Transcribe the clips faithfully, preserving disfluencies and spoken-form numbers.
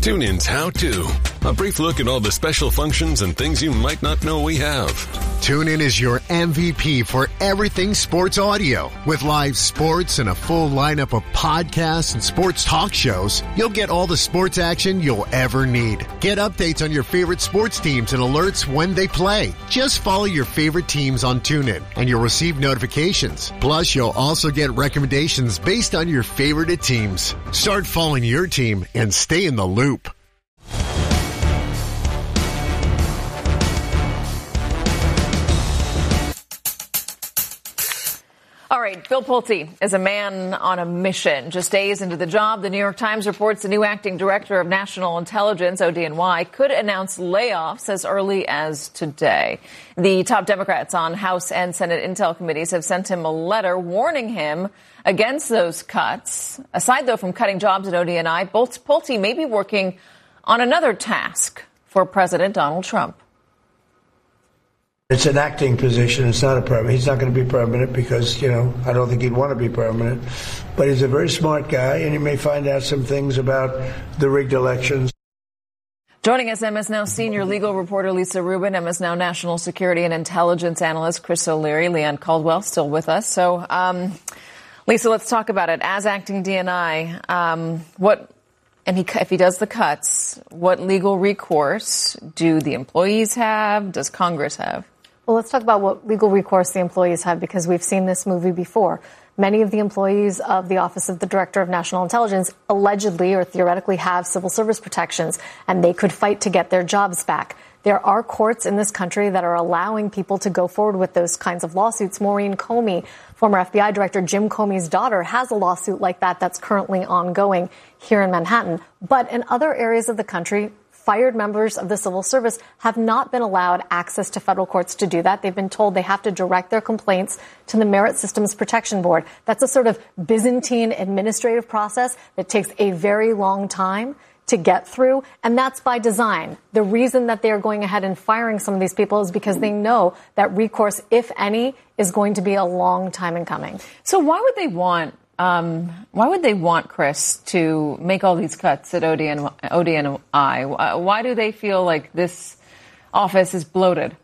TuneIn's How To. A brief look at all the special functions and things you might not know we have. TuneIn is your M V P for everything sports audio. With live sports and a full lineup of podcasts and sports talk shows, you'll get all the sports action you'll ever need. Get updates on your favorite sports teams and alerts when they play. Just follow your favorite teams on TuneIn and you'll receive notifications. Plus, you'll also get recommendations based on your favorite teams. Start following your team and stay in the loop. All right, Bill Pulte is a man on a mission. Just days into the job, the New York Times reports the new acting director of national intelligence, O D N Y, could announce layoffs as early as today. The top Democrats on House and Senate intel committees have sent him a letter warning him against those cuts. Aside, though, from cutting jobs at O D N I, Pulte may be working on another task for President Donald Trump. It's an acting position. It's not a permanent. He's not going to be permanent because, you know, I don't think he'd want to be permanent. But he's a very smart guy, and he may find out some things about the rigged elections. Joining us, M S Now senior legal reporter Lisa Rubin, M S Now national security and intelligence analyst Chris O'Leary, Leanne Caldwell still with us. So, um, Lisa, let's talk about it. As acting D N I, um, what, and he, if he does the cuts, what legal recourse do the employees have? Does Congress have? Well, let's talk about what legal recourse the employees have, because we've seen this movie before. Many of the employees of the Office of the Director of National Intelligence allegedly or theoretically have civil service protections, and they could fight to get their jobs back. There are courts in this country that are allowing people to go forward with those kinds of lawsuits. Maureen Comey, former F B I Director Jim Comey's daughter, has a lawsuit like that that's currently ongoing here in Manhattan. But in other areas of the country, fired members of the civil service have not been allowed access to federal courts to do that. They've been told they have to direct their complaints to the Merit Systems Protection Board. That's a sort of Byzantine administrative process that takes a very long time to get through, and that's by design. The reason that they are going ahead and firing some of these people is because they know that recourse, if any, is going to be a long time in coming. So why would they want Um, why would they want, Chris, to make all these cuts at O D N I? Why do they feel like this office is bloated?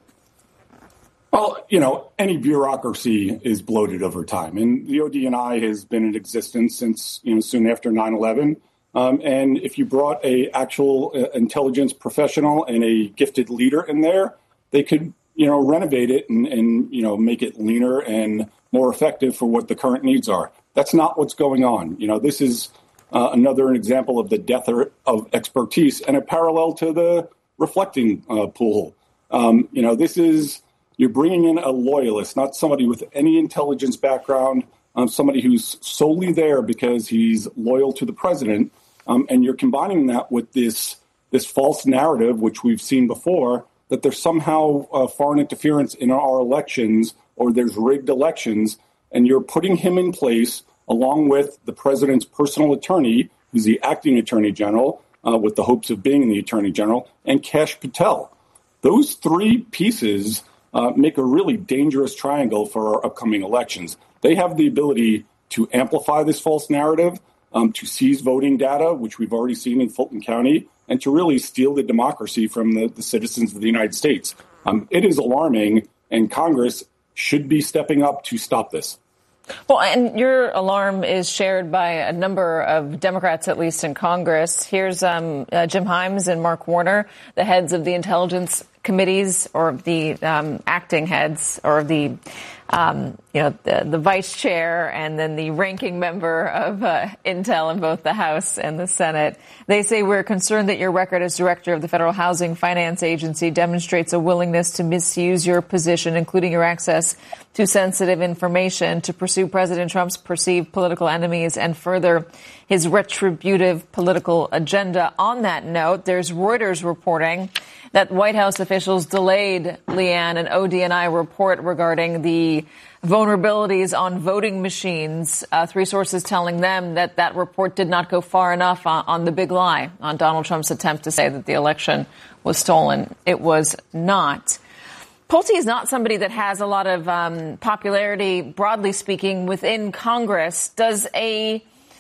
Well, you know, any bureaucracy is bloated over time. And the O D N I has been in existence since, you know, soon after nine eleven. Um, and if you brought a actual uh, intelligence professional and a gifted leader in there, they could, you know, renovate it and, and, you know, make it leaner and more effective for what the current needs are. That's not what's going on. You know, this is uh, another example of the death of expertise and a parallel to the reflecting uh, pool. Um, you know, this is, you're bringing in a loyalist, not somebody with any intelligence background, um, somebody who's solely there because he's loyal to the president. Um, and you're combining that with this, this false narrative, which we've seen before, that there's somehow uh, foreign interference in our elections or there's rigged elections. And you're putting him in place along with the president's personal attorney, who's the acting attorney general, uh, with the hopes of being the attorney general, and Kash Patel. Those three pieces uh, make a really dangerous triangle for our upcoming elections. They have the ability to amplify this false narrative, um, to seize voting data, which we've already seen in Fulton County, and to really steal the democracy from the, the citizens of the United States. Um, it is alarming, and Congress should be stepping up to stop this. Well, and your alarm is shared by a number of Democrats, at least in Congress. Here's um, uh, Jim Himes and Mark Warner, the heads of the intelligence committees, or the um, acting heads, or the um, you know the, the vice chair, and then the ranking member of uh, Intel in both the House and the Senate. They say, we're concerned that your record as director of the Federal Housing Finance Agency demonstrates a willingness to misuse your position, including your access to sensitive information, to pursue President Trump's perceived political enemies and further his retributive political agenda. On that note, there's Reuters reporting that White House officials delayed, Leanne, an O D N I report regarding the vulnerabilities on voting machines. Uh, three sources telling them that that report did not go far enough on, on the big lie, on Donald Trump's attempt to say that the election was stolen. It was not. Pulte is not somebody that has a lot of um, popularity, broadly speaking, within Congress. Does a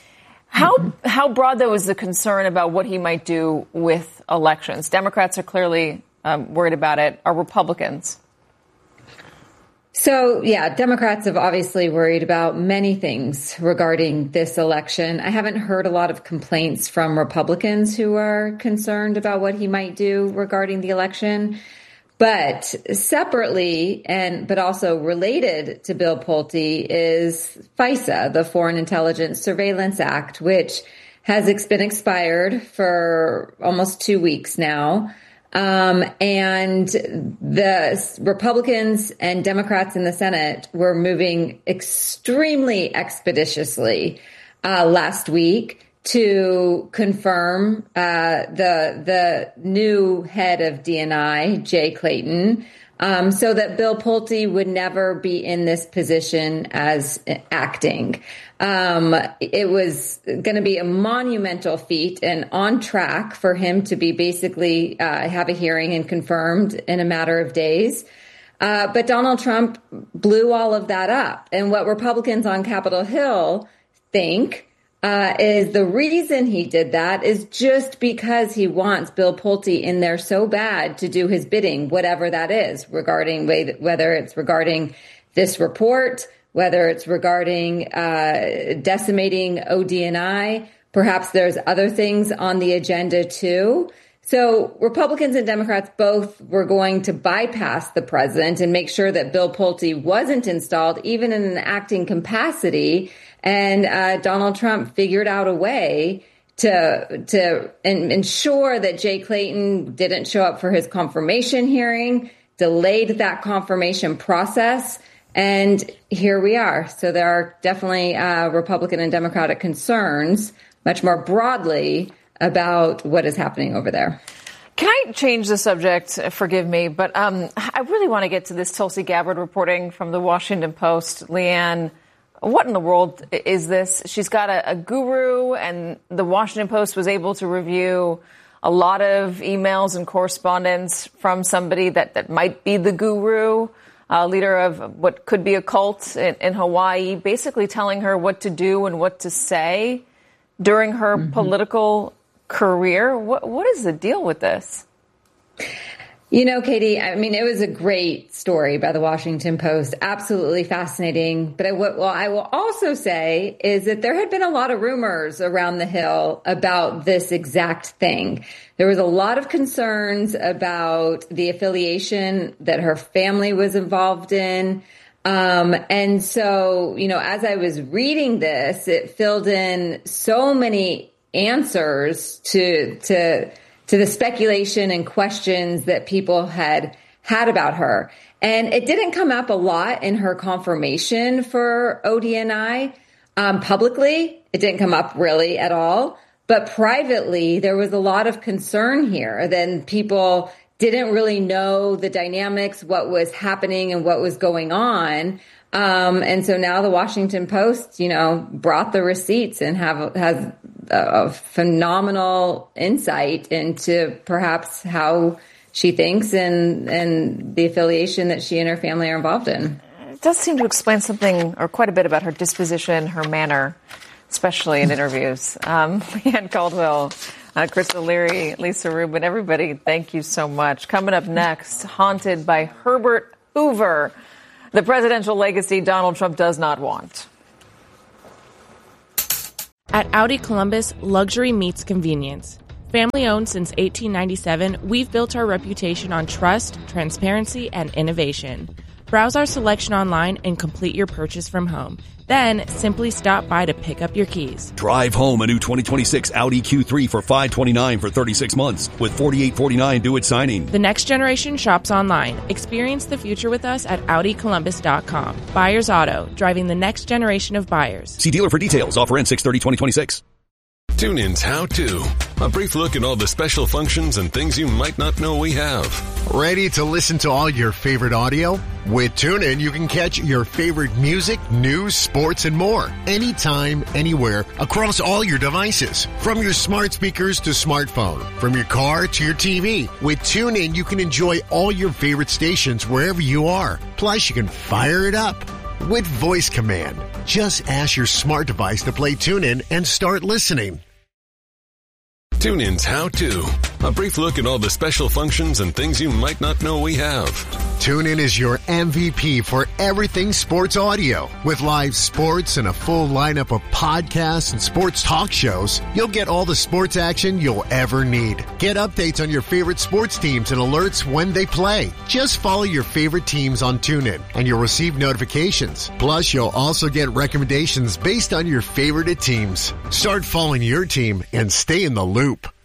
How how broad, though, is the concern about what he might do with elections? Democrats are clearly um, worried about it. Are Republicans? So, yeah, Democrats have obviously worried about many things regarding this election. I haven't heard a lot of complaints from Republicans who are concerned about what he might do regarding the election. But separately, and but also related to Bill Pulte, is FISA, the Foreign Intelligence Surveillance Act, which has been expired for almost two weeks now. Um, and the Republicans and Democrats in the Senate were moving extremely expeditiously uh, last week to confirm uh, the the new head of D N I, Jay Clayton, um, so that Bill Pulte would never be in this position as acting. Um, it was going to be a monumental feat and on track for him to be basically uh, have a hearing and confirmed in a matter of days. Uh, but Donald Trump blew all of that up. And what Republicans on Capitol Hill think uh, is the reason he did that is just because he wants Bill Pulte in there so bad to do his bidding, whatever that is, regarding whether it's regarding this report, whether it's regarding uh, decimating O D N I. Perhaps there's other things on the agenda, too. So Republicans and Democrats both were going to bypass the president and make sure that Bill Pulte wasn't installed, even in an acting capacity. And uh, Donald Trump figured out a way to to in, ensure that Jay Clayton didn't show up for his confirmation hearing, delayed that confirmation process. And here we are. So there are definitely uh, Republican and Democratic concerns, much more broadly, about what is happening over there. Can I change the subject? Forgive me, but um, I really want to get to this Tulsi Gabbard reporting from the Washington Post. Leanne, what in the world is this? She's got a, a guru, and the Washington Post was able to review a lot of emails and correspondence from somebody that, that might be the guru. Uh, leader of what could be a cult in, in Hawaii, basically telling her what to do and what to say during her mm-hmm. political career. What, what is the deal with this? You know, Katie, I mean, it was a great story by the Washington Post. Absolutely fascinating. But I, what well, I will also say is that there had been a lot of rumors around the Hill about this exact thing. There was a lot of concerns about the affiliation that her family was involved in. Um, and so, you know, as I was reading this, it filled in so many answers to, to, to the speculation and questions that people had had about her. And it didn't come up a lot in her confirmation for O D N I. Um, publicly, it didn't come up really at all. But privately, there was a lot of concern here. Then people didn't really know the dynamics, what was happening and what was going on. Um, and so now the Washington Post, you know, brought the receipts and have has a phenomenal insight into perhaps how she thinks and, and the affiliation that she and her family are involved in. It does seem to explain something or quite a bit about her disposition, her manner, especially in interviews. Um, Leanne Caldwell, uh, Chris O'Leary, Lisa Rubin, everybody, thank you so much. Coming up next, haunted by Herbert Hoover, the presidential legacy Donald Trump does not want. At Audi Columbus, luxury meets convenience. Family owned since eighteen ninety-seven, we've built our reputation on trust, transparency, and innovation. Browse our selection online and complete your purchase from home. Then simply stop by to pick up your keys. Drive home a new twenty twenty-six Audi Q three for five hundred twenty-nine dollars for thirty-six months with forty-eight forty-nine due at signing. The next generation shops online. Experience the future with us at Audi Columbus dot com. Buyers Auto, driving the next generation of buyers. See dealer for details. Offer ends six thirty twenty twenty-six. TuneIn's How To. A brief look at all the special functions and things you might not know we have. Ready to listen to all your favorite audio? With TuneIn, you can catch your favorite music, news, sports, and more. Anytime, anywhere, across all your devices. From your smart speakers to smartphone. From your car to your T V. With TuneIn, you can enjoy all your favorite stations wherever you are. Plus, you can fire it up. with voice command. Just ask your smart device to play TuneIn and start listening. TuneIn's How To. A brief look at all the special functions and things you might not know we have. TuneIn is your M V P for everything sports audio. With live sports and a full lineup of podcasts and sports talk shows, you'll get all the sports action you'll ever need. Get updates on your favorite sports teams and alerts when they play. Just follow your favorite teams on TuneIn and you'll receive notifications. Plus, you'll also get recommendations based on your favorite teams. Start following your team and stay in the loop.